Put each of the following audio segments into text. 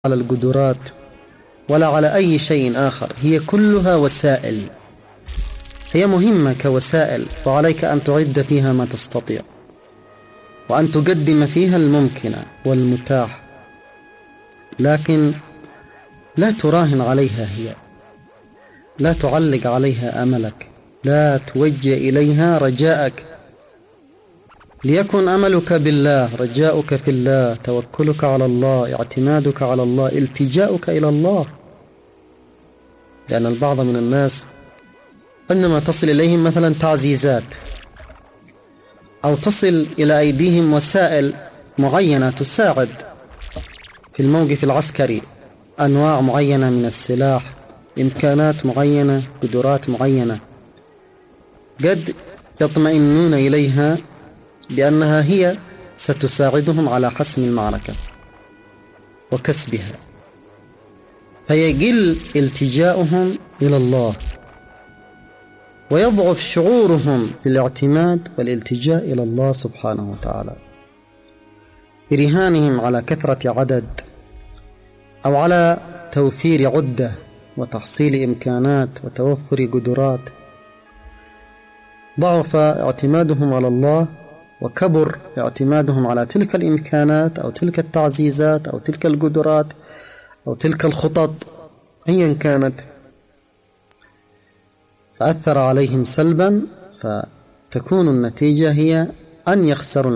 على القدرات ولا على أي شيء آخر، هي كلها وسائل، هي مهمة كوسائل، وعليك أن تعد فيها ما تستطيع وأن تقدم فيها الممكن والمتاح، لكن لا تراهن عليها، هي لا تعلق عليها أملك، لا توجه إليها رجاءك، ليكن أملك بالله، رجاؤك في الله، توكلك على الله، اعتمادك على الله، التجاؤك إلى الله. لأن البعض من الناس عندما تصل إليهم مثلا تعزيزات أو تصل إلى أيديهم وسائل معينة تساعد في الموقف العسكري، أنواع معينة من السلاح، إمكانات معينة، قدرات معينة، قد يطمئنون إليها بأنها هي ستساعدهم على حسم المعركة وكسبها، فيقل التجاؤهم إلى الله ويضعف شعورهم بالاعتماد والالتجاء إلى الله سبحانه وتعالى، برهانهم على كثرة عدد أو على توفير عدة وتحصيل إمكانات وتوفر قدرات. ضعف اعتمادهم على الله وكبر اعتمادهم على تلك الإمكانات أو تلك التعزيزات أو تلك القدرات أو تلك الخطط أيا كانت، فأثر عليهم سلبا، فتكون النتيجة هي أن يخسروا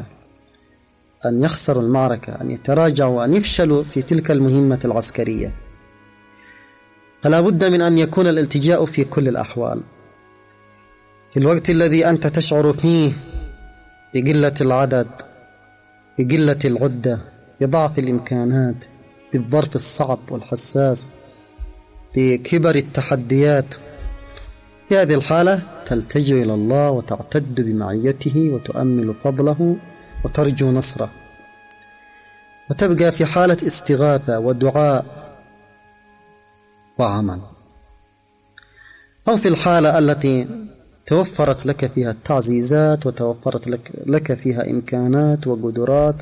المعركة، أن يتراجعوا وأن يفشلوا في تلك المهمة العسكرية. فلا بد من أن يكون الالتجاء في كل الأحوال، في الوقت الذي أنت تشعر فيه بقلة العدد، بقلة العدة، بضعف الإمكانات، بالظرف الصعب والحساس، بكبر التحديات، في هذه الحالة تلتجئ إلى الله وتعتد بمعيته وتؤمل فضله وترجو نصره، وتبقى في حالة استغاثة ودعاء وعمل. أو في الحالة التي توفرت لك فيها التعزيزات وتوفرت لك فيها إمكانات وقدرات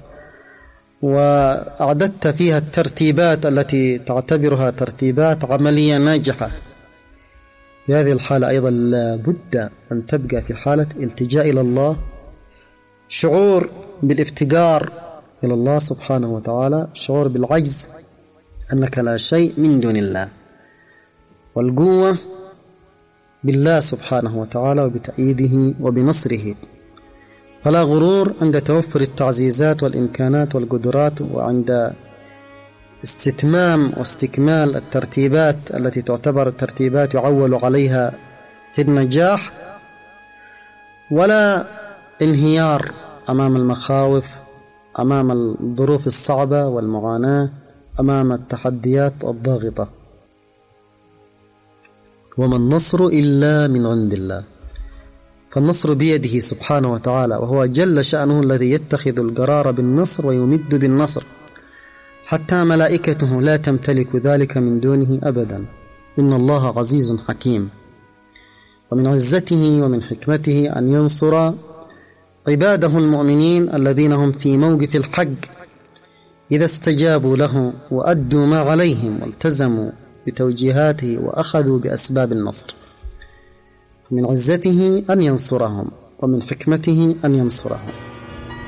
وأعددت فيها الترتيبات التي تعتبرها ترتيبات عملية ناجحة، في هذه الحالة أيضا لا بد أن تبقى في حالة التجاء إلى الله، شعور بالافتقار إلى الله سبحانه وتعالى، شعور بالعجز، أنك لا شيء من دون الله، والقوة بالله سبحانه وتعالى وبتأييده وبنصره. فلا غرور عند توفر التعزيزات والإمكانات والقدرات، وعند استتمام واستكمال الترتيبات التي تعتبر ترتيبات يعول عليها في النجاح، ولا انهيار أمام المخاوف، أمام الظروف الصعبة والمعاناة، أمام التحديات الضاغطة. وما النصر إلا من عند الله، فالنصر بيده سبحانه وتعالى، وهو جل شأنه الذي يتخذ القرار بالنصر ويمد بالنصر، حتى ملائكته لا تمتلك ذلك من دونه أبدا. إن الله عزيز حكيم، ومن عزته ومن حكمته أن ينصر عباده المؤمنين الذين هم في موقف الحق إذا استجابوا له وأدوا ما عليهم والتزموا بتوجيهاته وأخذوا بأسباب النصر. من عزته أن ينصرهم، ومن حكمته أن ينصرهم.